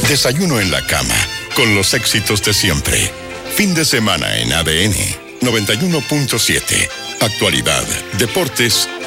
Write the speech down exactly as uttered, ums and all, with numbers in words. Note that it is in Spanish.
Desayuno en la cama, con los éxitos de siempre. Fin de semana en A D N noventa y uno punto siete. Actualidad, deportes